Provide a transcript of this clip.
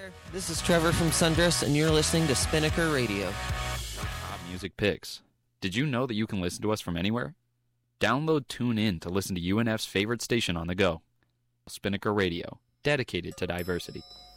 there, this is Trevor from Sundress, and you're listening to Spinnaker Radio. Top music picks. Did you know that you can listen to us from anywhere? Download TuneIn to listen to UNF's favorite station on the go. Spinnaker Radio, dedicated to diversity.